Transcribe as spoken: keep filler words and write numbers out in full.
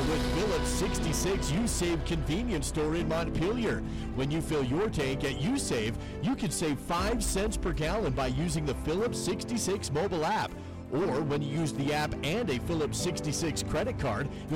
with Phillips sixty-six U-Save convenience store in Montpelier. When you fill your tank at U-Save, you can save five cents per gallon by using the Phillips sixty-six mobile app. Or when you use the app and a Phillips sixty-six credit card, you'll